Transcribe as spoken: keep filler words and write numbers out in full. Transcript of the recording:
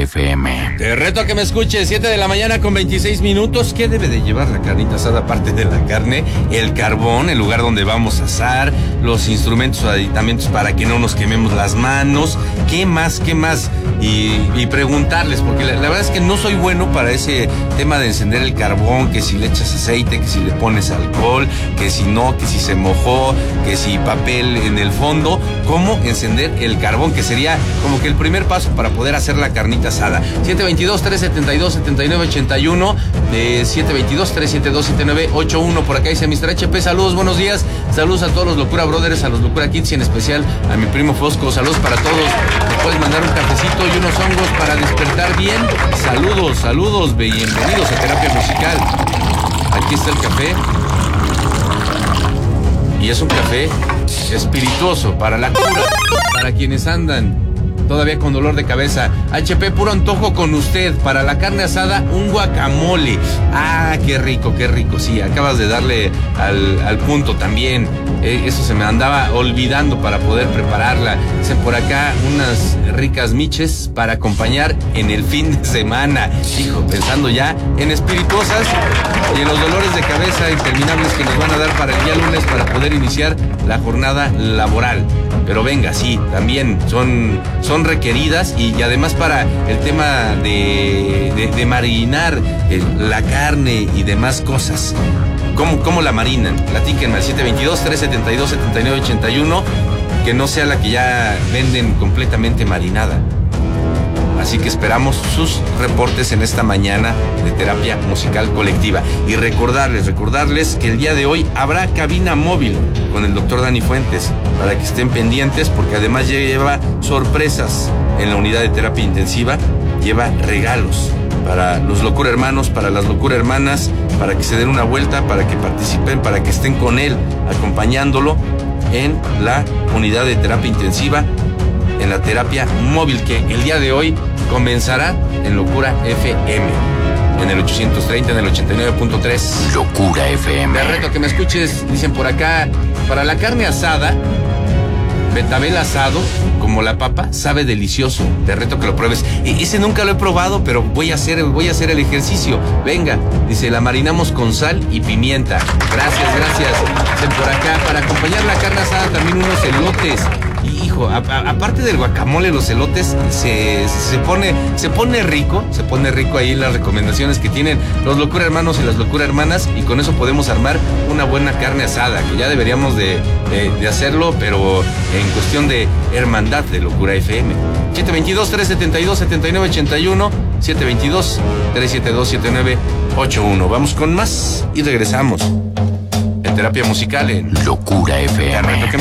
F M. Te reto a que me escuches, siete de la mañana con veintiséis minutos. ¿Qué debe de llevar la carnita asada aparte de la carne? El carbón, el lugar donde vamos a asar, los instrumentos o aditamentos para que no nos quememos las manos. ¿Qué más? ¿Qué más? Y, y preguntarles, porque la, la verdad es que no soy bueno para ese tema de encender el carbón, que si le echas aceite, que si le pones alcohol, que si no, que si se mojó, que si papel en el fondo. ¿Cómo encender el carbón? Que sería como que el primer paso para poder hacer la carnita asada. siete veintidós, trescientos setenta y dos, setenta y nueve ochenta y uno, de siete veintidós, trescientos setenta y dos, setenta y nueve ochenta y uno. Por acá dice mister H P, saludos, buenos días. Saludos a todos los Locura Brothers, a los Locura Kids y en especial a mi primo Fosco. Saludos para todos. Me puedes mandar un cafecito y unos hongos para despertar bien. Saludos, saludos, bienvenidos a Terapia Musical. Aquí está el café. Y es un café espirituoso para la cura, para quienes andan todavía con dolor de cabeza. H P, puro antojo con usted. Para la carne asada, un guacamole. Ah, qué rico, qué rico. Sí, acabas de darle al, al punto también. Eh, eso se me andaba olvidando para poder prepararla. Dicen por acá unas ricas miches para acompañar en el fin de semana. Hijo, pensando ya en espirituosas y en los dolores de cabeza interminables que nos van a dar para el día lunes para poder iniciar la jornada laboral. Pero venga, sí, también son, son requeridas y, y además para el tema de, de, de marinar eh, la carne y demás cosas. ¿Cómo, cómo la marinan? Platíquenme al siete veintidós, trescientos setenta y dos, setenta y nueve ochenta y uno, que no sea la que ya venden completamente marinada. Así que esperamos sus reportes en esta mañana de Terapia Musical Colectiva. Y recordarles, recordarles que el día de hoy habrá cabina móvil con el doctor Dani Fuentes, para que estén pendientes, porque además lleva sorpresas en la unidad de terapia intensiva, lleva regalos para los Locura Hermanos, para las Locura Hermanas, para que se den una vuelta, para que participen, para que estén con él, acompañándolo en la unidad de terapia intensiva, en la terapia móvil, que el día de hoy comenzará en Locura F M, en el ochocientos treinta, en el ochenta y nueve punto tres. Locura F M. Te reto a que me escuches, dicen por acá, para la carne asada, betabel asado, como la papa, sabe delicioso. Te reto que lo pruebes. E- ese nunca lo he probado, pero voy a hacer, voy a hacer el ejercicio. Venga, dice, la marinamos con sal y pimienta. Gracias, gracias. Dicen por acá, para acompañar la carne asada también unos elotes. Hijo, a, a, aparte del guacamole, los elotes se, se pone se pone rico, se pone rico ahí las recomendaciones que tienen los Locura Hermanos y las Locura Hermanas, y con eso podemos armar una buena carne asada, que ya deberíamos de, de, de hacerlo, pero en cuestión de hermandad de Locura F M. siete veintidós, trescientos setenta y dos, setenta y nueve ochenta y uno, siete veintidós, trescientos setenta y dos, setenta y nueve ochenta y uno. Vamos con más y regresamos en Terapia Musical en Locura F M.